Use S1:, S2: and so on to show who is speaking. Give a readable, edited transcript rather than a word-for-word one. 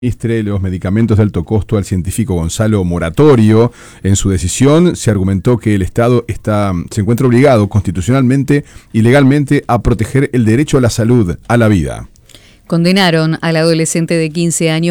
S1: Administre los medicamentos de alto costo al científico Gonzalo Moratorio. En su decisión se argumentó que el Estado se encuentra obligado constitucionalmente y legalmente a proteger el derecho a la salud, a la vida.
S2: Condenaron al adolescente de 15 años